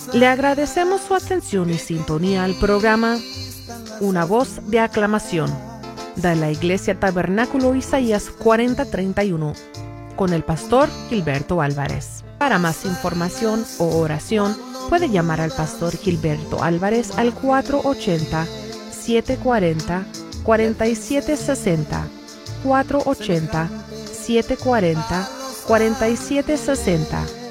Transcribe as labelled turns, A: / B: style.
A: Le agradecemos su atención y sintonía al programa Una voz de aclamación de la Iglesia Tabernáculo Isaías 4031 con el pastor Gilberto Álvarez. Para más información o oración, puede llamar al pastor Gilberto Álvarez al 480-740-4760, 480-740-4760